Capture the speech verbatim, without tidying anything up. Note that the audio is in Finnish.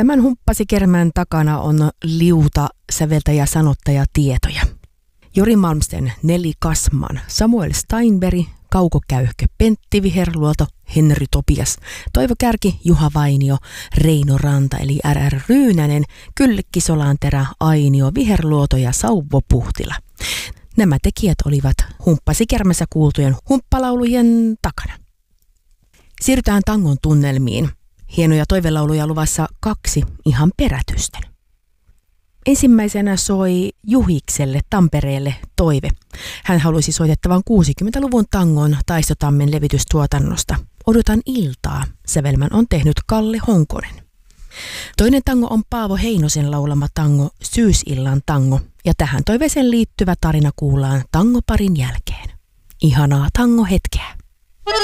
Tämän humppasikermän takana on liuta säveltäjä sanottaja tietoja. Jori Malmsten, Nelli Kasman, Samuel Steinberg, Kauko Käyhkö, Pentti Viherluoto, Henry Topias, Toivo Kärki, Juha Vainio, Reino Ranta eli R R Ryynänen, Kyllikki Solanterä, Ainio Viherluoto ja Sauvo Puhtila. Nämä tekijät olivat humppasikermässä kuultujen humppalaulujen takana. Siirrytään tangon tunnelmiin. Hienoja toivelauluja luvassa kaksi ihan perätysten. Ensimmäisenä soi Juhikselle Tampereelle toive. Hän halusi soitettavan kuusikymmentäluvun tangon Taistotammen levytystuotannosta. Odotan iltaa. Sävelmän on tehnyt Kalle Honkonen. Toinen tango on Paavo Heinosen laulama tango Syysillan tango. Ja tähän toiveeseen liittyvä tarina kuullaan tangoparin jälkeen. Ihanaa tangohetkeä.